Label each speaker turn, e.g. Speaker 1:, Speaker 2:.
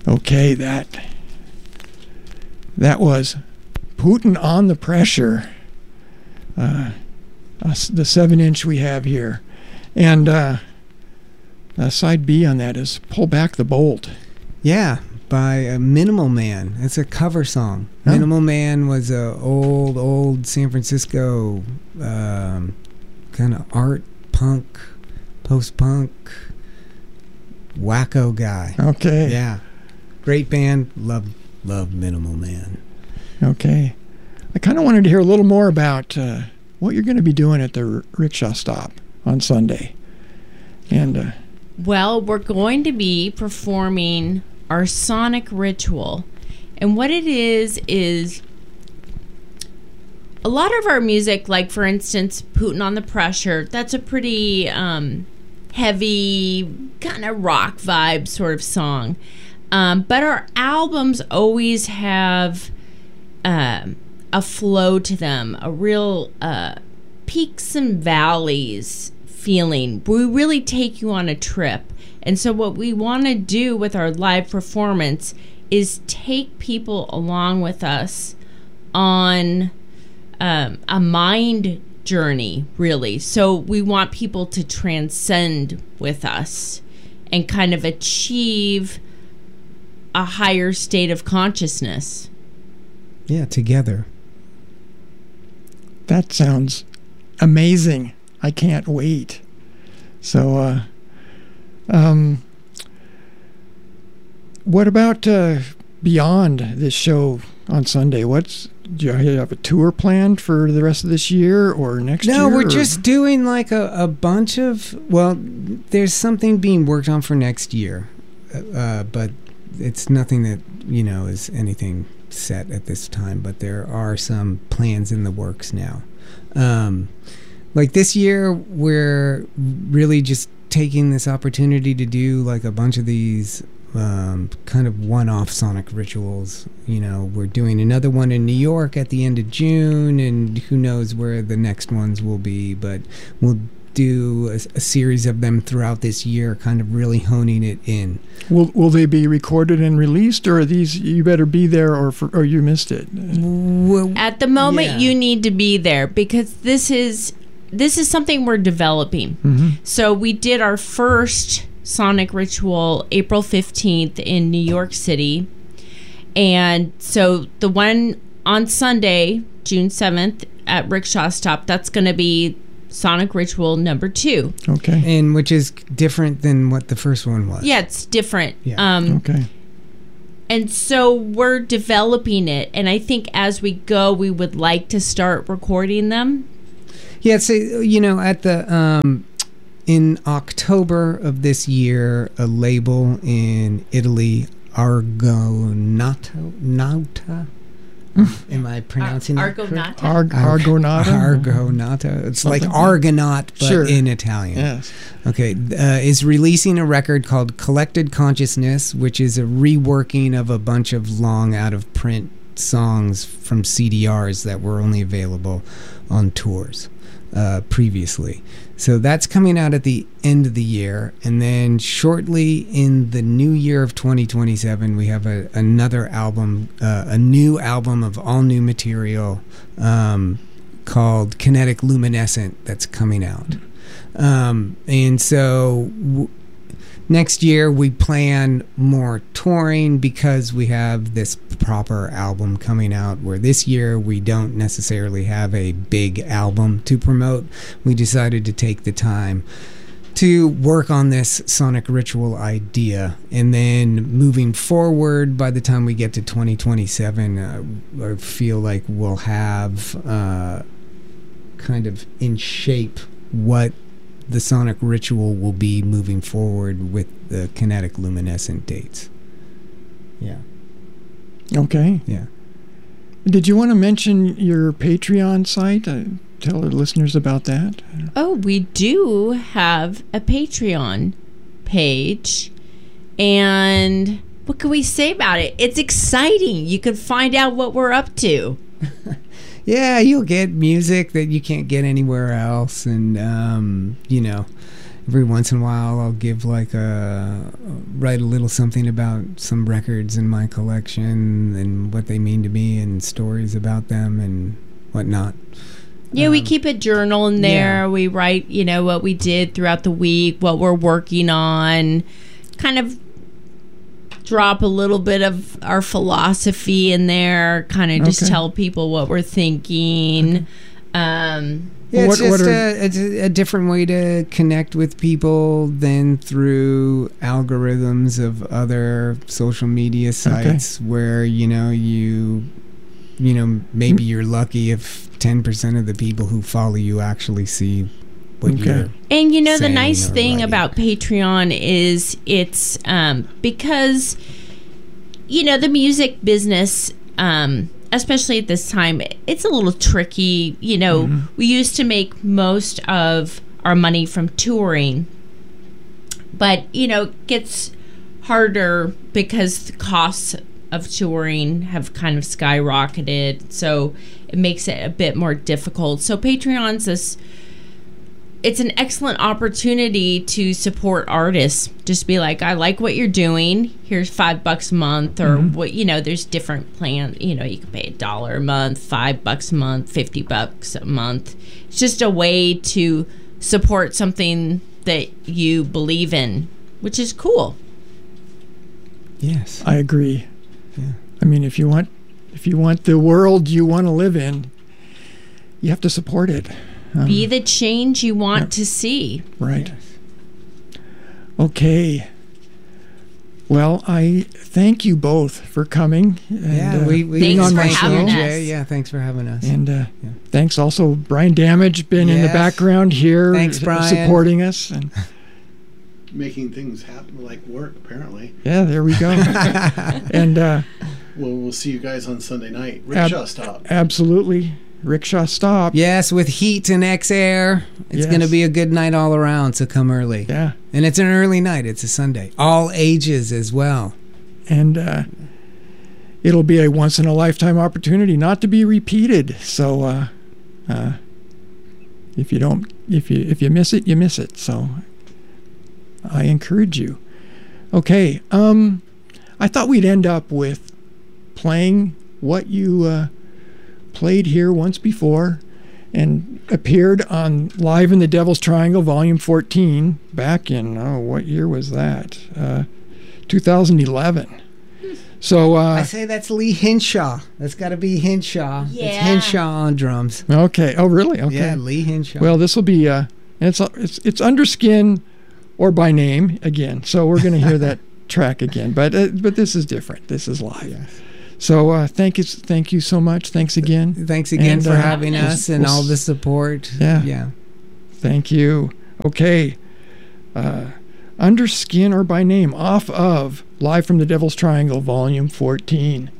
Speaker 1: Okay, that was Putin on the Pressure, the 7-inch we have here. And side B on that is Pull Back the Bolt.
Speaker 2: Yeah, by Minimal Man. It's a cover song. Oh. Minimal Man was a old San Francisco kind of art punk, post-punk, wacko guy.
Speaker 1: Okay.
Speaker 2: Yeah. Great band. Love Minimal Man.
Speaker 1: Okay. I kind of wanted to hear a little more about what you're going to be doing at the rickshaw stop on Sunday. And
Speaker 3: well, we're going to be performing our Sonic Ritual. And what it is a lot of our music, like for instance, Putin on the Pressure, that's a pretty heavy kind of rock vibe sort of song. But our albums always have a flow to them, a real peaks and valleys feeling. We really take you on a trip. And so what we want to do with our live performance is take people along with us on a mind journey, really. So we want people to transcend with us and kind of achieve a higher state of consciousness.
Speaker 2: Yeah, together.
Speaker 1: That sounds amazing. I can't wait. So, what about beyond this show on Sunday? Do you have a tour planned for the rest of this year or next year?
Speaker 2: No, we're just doing like a bunch of, well, there's something being worked on for next year, but it's nothing that, is anything set at this time, but there are some plans in the works now. Like this year, we're really just taking this opportunity to do like a bunch of these kind of one-off Sonic Rituals. We're doing another one in New York at the end of June, and who knows where the next ones will be, but we'll do a series of them throughout this year, kind of really honing it in.
Speaker 1: Will they be recorded and released, or are these you better be there or you missed it?
Speaker 3: At the moment, you need to be there because this is something we're developing. Mm-hmm. So we did our first Sonic Ritual April 15th in New York City, and so the one on Sunday, June 7th at Rickshaw Stop, that's going to be Sonic Ritual number 2.
Speaker 1: Okay.
Speaker 2: And which is different than what the first one was.
Speaker 3: Yeah, it's different.
Speaker 2: Yeah.
Speaker 1: Okay.
Speaker 3: And so we're developing it, and I think as we go, we would like to start recording them.
Speaker 2: Yeah, so, at the in October of this year, a label in Italy, Argonauta. Am I pronouncing that
Speaker 3: Argonauta?
Speaker 1: Argonauta.
Speaker 2: Argonauta. It's
Speaker 1: Something
Speaker 2: like Argonaut, but
Speaker 1: sure.
Speaker 2: in Italian.
Speaker 1: Yes.
Speaker 2: Okay. Is releasing a record called Collected Consciousness, which is a reworking of a bunch of long out-of-print songs from CDRs that were only available on tours previously. So that's coming out at the end of the year, and then shortly in the new year of 2027, we have another album, a new album of all new material called Kinetic Luminescent that's coming out. And so next year we plan more touring because we have this proper album coming out, where this year we don't necessarily have a big album to promote. We decided to take the time to work on this Sonic Ritual idea, and then moving forward, by the time we get to 2027, I feel like we'll have kind of in shape what the Sonic Ritual will be moving forward with the Kinetic Luminescent dates. Yeah.
Speaker 1: Okay.
Speaker 2: Yeah.
Speaker 1: Did you want to mention your Patreon site? Tell our listeners about that.
Speaker 3: Oh, we do have a Patreon page. And what can we say about it? It's exciting. You can find out what we're up to.
Speaker 2: Yeah, you'll get music that you can't get anywhere else, and every once in a while I'll give like write a little something about some records in my collection and what they mean to me and stories about them and whatnot.
Speaker 3: Yeah, we keep a journal in there.
Speaker 2: Yeah.
Speaker 3: We write, what we did throughout the week, what we're working on, kind of drop a little bit of our philosophy in there, kind of just
Speaker 1: Okay.
Speaker 3: tell people what we're thinking.
Speaker 2: Yeah, it's
Speaker 1: What
Speaker 2: just
Speaker 1: are-
Speaker 2: it's a different way to connect with people than through algorithms of other social media sites where, maybe you're lucky if 10% of the people who follow you actually see what
Speaker 1: Okay.
Speaker 2: you're...
Speaker 3: And the
Speaker 2: saying
Speaker 3: nice
Speaker 2: or
Speaker 3: thing
Speaker 2: writing.
Speaker 3: about Patreon is it's because the music business, especially at this time, it's a little tricky. We used to make most of our money from touring, but it gets harder because the costs of touring have kind of skyrocketed, so it makes it a bit more difficult. So Patreon's it's an excellent opportunity to support artists. Just be like, I like what you're doing. Here's $5 a month, or what there's different plans. You can pay $1 a month, $5 a month, $50 a month. It's just a way to support something that you believe in, which is cool.
Speaker 2: Yes.
Speaker 1: I agree.
Speaker 2: Yeah.
Speaker 1: I mean, if you want the world you want to live in, you have to support it.
Speaker 3: Be the change you want to see.
Speaker 1: Right. Okay. Well, I thank you both for coming. And,
Speaker 2: Yeah, we
Speaker 1: being
Speaker 3: Thanks
Speaker 1: on
Speaker 3: for
Speaker 1: my
Speaker 3: having
Speaker 1: show.
Speaker 3: us.
Speaker 2: Jay. Yeah, thanks for having us.
Speaker 1: And thanks also, Brian Damage, been in the
Speaker 2: Yes.
Speaker 1: background here,
Speaker 2: Thanks, Brian.
Speaker 1: supporting us. And
Speaker 4: Making things happen like work, apparently.
Speaker 1: yeah, there we go. And
Speaker 4: Well, we'll see you guys on Sunday night. Rickshaw Stop.
Speaker 1: absolutely, Rickshaw Stop.
Speaker 2: Yes, with heat and X-Air, it's
Speaker 1: Yes.
Speaker 2: going to be a good night all around, so come early.
Speaker 1: Yeah.
Speaker 2: And it's an early night. It's a Sunday. All ages as well.
Speaker 1: And it'll be a once-in-a-lifetime opportunity, not to be repeated. So if you miss it, you miss it. So I encourage you. Okay, I thought we'd end up with playing what you played here once before and appeared on Live in the Devil's Triangle, Volume 14, back in, what year was that? 2011. So,
Speaker 2: I say that's Lee Hinshaw. That's got to be Hinshaw.
Speaker 3: Yeah.
Speaker 2: It's Hinshaw on drums.
Speaker 1: okay. Oh, really? Okay.
Speaker 2: Yeah, Lee Hinshaw.
Speaker 1: Well, this will be, it's Underskin or By Name again. So we're going to hear that track again. But this is different. This is live.
Speaker 2: Yes.
Speaker 1: So thank you so much. Thanks again.
Speaker 2: Thanks again
Speaker 1: And,
Speaker 2: for having
Speaker 1: we'll-
Speaker 2: us and
Speaker 1: we'll
Speaker 2: all
Speaker 1: s-
Speaker 2: the support.
Speaker 1: Yeah.
Speaker 2: Yeah.
Speaker 1: Thank you. Okay. Underskin or By Name off of Live from the Devil's Triangle, Volume 14.